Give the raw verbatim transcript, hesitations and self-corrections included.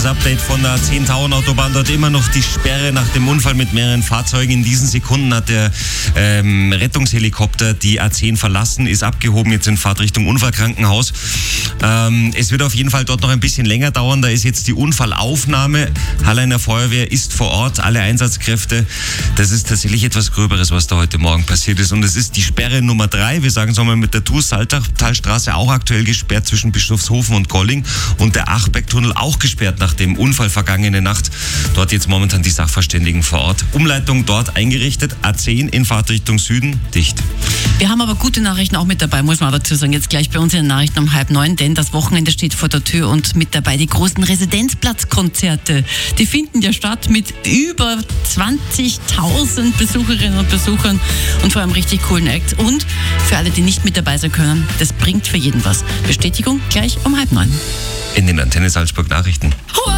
kurzes Update von der A zehn Tauernautobahn. Dort immer noch die Sperre nach dem Unfall mit mehreren Fahrzeugen. In diesen Sekunden hat der ähm, Rettungshelikopter die A zehn verlassen, ist abgehoben, jetzt in Fahrtrichtung Unfallkrankenhaus. Ähm, es wird auf jeden Fall dort noch ein bisschen länger dauern. Da ist jetzt die Unfallaufnahme. Halleiner Feuerwehr ist vor Ort, alle Einsatzkräfte. Das ist tatsächlich etwas Gröberes, was da heute Morgen passiert ist. Und es ist die Sperre Nummer drei. Wir sagen es einmal mit der Tues-Salztalstraße auch aktuell gesperrt zwischen Bischofshofen und Golling. Und der Achbergtunnel auch gesperrt nach dem Unfall vergangene Nacht. Dort jetzt momentan die Sachverständigen vor Ort. Umleitung dort eingerichtet. A zehn in Fahrtrichtung Süden dicht. Wir haben aber gute Nachrichten auch mit dabei, muss man auch dazu sagen. Jetzt gleich bei uns in den Nachrichten um halb neun, denn das Wochenende steht vor der Tür und mit dabei die großen Residenzplatzkonzerte. Die finden ja statt mit über zwanzigtausend Besucherinnen und Besuchern und vor allem richtig coolen Acts. Und für alle, die nicht mit dabei sein können, das bringt für jeden was. Bestätigung gleich um halb neun. In den Antenne Salzburg Nachrichten. Hurra!